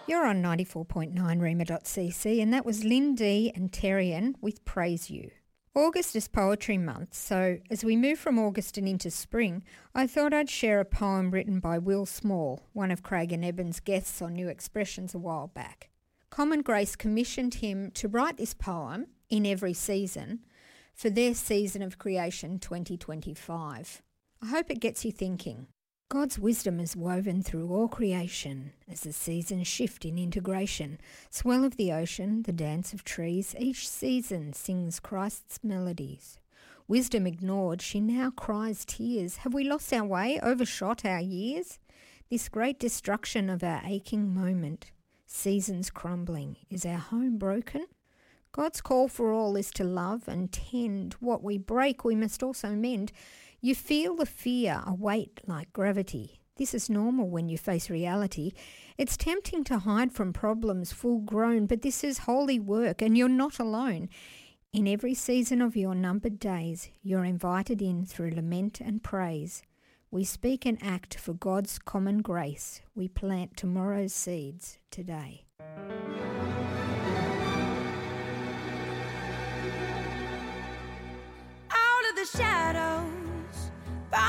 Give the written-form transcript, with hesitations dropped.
You're on 94.9 Rima.cc, and that was Lynn D and Terrian with Praise You. August is Poetry Month, so as we move from August and into spring, I thought I'd share a poem written by Will Small, one of Craig and Eben's guests on New Expressions a while back. Common Grace commissioned him to write this poem in every season for their season of creation 2025. I hope it gets you thinking. God's wisdom is woven through all creation as the seasons shift in integration. Swell of the ocean, the dance of trees, each season sings Christ's melodies. Wisdom ignored, she now cries tears. Have we lost our way, overshot our years? This great destruction of our aching moment, seasons crumbling, is our home broken? God's call for all is to love and tend. What we break we must also mend. You feel the fear, a weight like gravity. This is normal when you face reality. It's tempting to hide from problems full grown, but this is holy work and you're not alone. In every season of your numbered days, you're invited in through lament and praise. We speak and act for God's common grace. We plant tomorrow's seeds today. Out of the shadows.